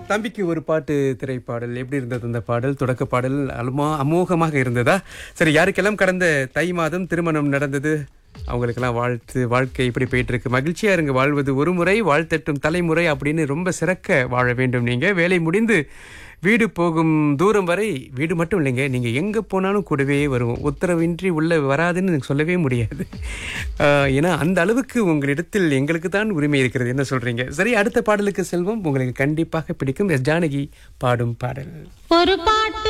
தம்பிக்கு ஒரு பாட்டு திரைப்பாடல் எப்படி இருந்தது? அந்த பாடல் தொடக்க பாடல் அமோகமாக இருந்ததா? சரி, யாருக்கெல்லாம் கடந்த தை மாதம் திருமணம் நடந்தது அவங்களுக்கெல்லாம் வாழ்த்து. வாழ்க்கை இப்படி போயிட்டு இருக்கு. மகிழ்ச்சியா இருங்க. வாழ்வது ஒரு முறை, வாழ்த்தட்டும் தலைமுறை அப்படின்னு ரொம்ப சிறக்க வாழ வேண்டும். நீங்க வேலை முடிந்து வீடு போகும் தூரம் வரை, வீடு மட்டும் இல்லைங்க, நீங்க எங்க போனாலும் கூடவே வருவோம். உத்தரவின்றி உள்ள வராதுன்னு எனக்கு சொல்லவே முடியாது. ஏன்னா அந்த அளவுக்கு உங்களிடத்தில் எங்களுக்கு தான் உரிமை இருக்கிறது. என்ன சொல்றீங்க? சரி, அடுத்த பாடலுக்கு செல்வோம். உங்களுக்கு கண்டிப்பாக பிடிக்கும் எஸ் ஜானகி பாடும் பாடல். ஒரு பாட்டு